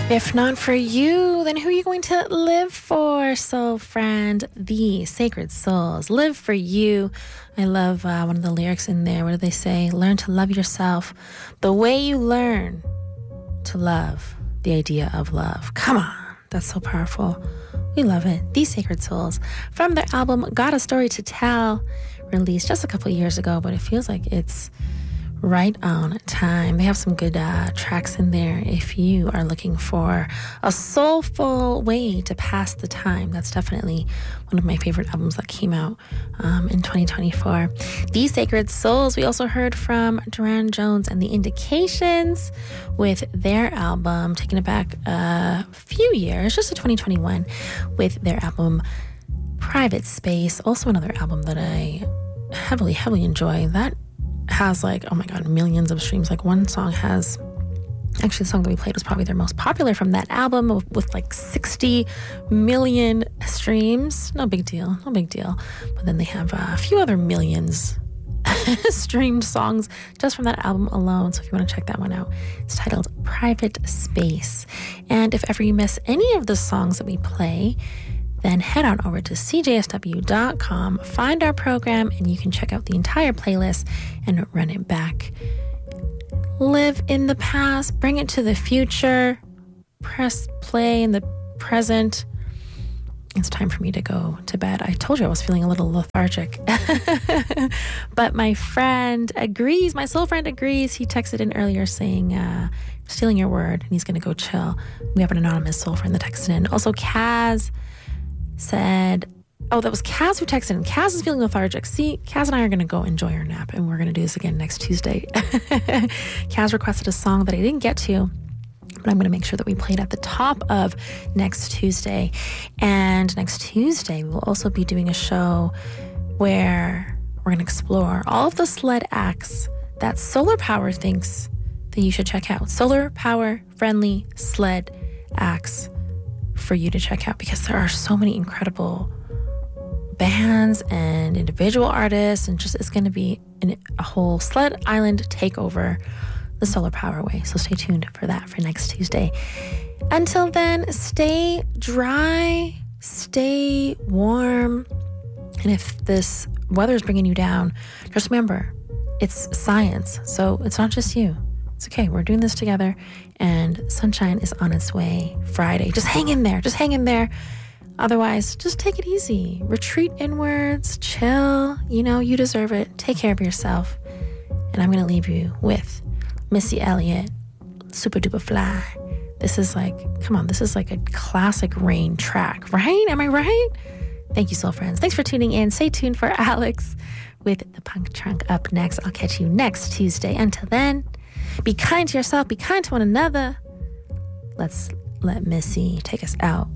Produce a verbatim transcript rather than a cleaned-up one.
If not for you, then who are you going to live for, soul friend? The Sacred Souls. Live for you. I love uh, one of the lyrics in there. What do they say? Learn to love yourself the way you learn to love the idea of love. Come on. That's so powerful. We love it. The Sacred Souls from their album Got a Story to Tell, released just a couple years ago, but it feels like it's right on time. They have some good uh, tracks in there if you are looking for a soulful way to pass the time. That's definitely one of my favorite albums that came out um, in twenty twenty-four. The Sacred Souls. We also heard from Duran Jones and the Indications with their album, taking it back a few years, just to twenty twenty-one, with their album Private Space. Also another album that I heavily, heavily enjoy. That has like, oh my God, millions of streams. Like one song has, actually the song that we played was probably their most popular from that album with, with like sixty million streams. No big deal, no big deal. But then they have uh, a few other millions streamed songs just from that album alone. So if you want to check that one out, it's titled Private Space. And if ever you miss any of the songs that we play, then head on over to C J S W dot com, find our program, and you can check out the entire playlist and run it back. Live in the past, bring it to the future, press play in the present. It's time for me to go to bed. I told you I was feeling a little lethargic. But my friend agrees, my soul friend agrees. He texted in earlier saying, uh, stealing your word, and he's going to go chill. We have an anonymous soul friend that texted in. Also, Kaz said, oh, that was Kaz who texted in. Kaz is feeling lethargic. See, Kaz and I are going to go enjoy our nap, and we're going to do this again next Tuesday. Kaz requested a song that I didn't get to, but I'm going to make sure that we play it at the top of next Tuesday. And next Tuesday, we will also be doing a show where we're going to explore all of the sled acts that Solar Power thinks that you should check out. Solar Power friendly sled acts for you to check out, because there are so many incredible bands and individual artists, and just it's going to be an, a whole sled island takeover the Solar Power way. So stay tuned for that for next Tuesday. Until then, stay dry, stay warm, and if this weather is bringing you down, just remember, it's science, so it's not just you. It's okay. We're doing this together, and sunshine is on its way Friday. Just hang in there. Just hang in there. Otherwise, just take it easy. Retreat inwards. Chill. You know, you deserve it. Take care of yourself. And I'm going to leave you with Missy Elliott, Super Duper Fly. This is like, come on, this is like a classic Rain track, right? Am I right? Thank you, soul friends. Thanks for tuning in. Stay tuned for Alex with the Punk Trunk up next. I'll catch you next Tuesday. Until then, be kind to yourself, be kind to one another. Let's let Missy take us out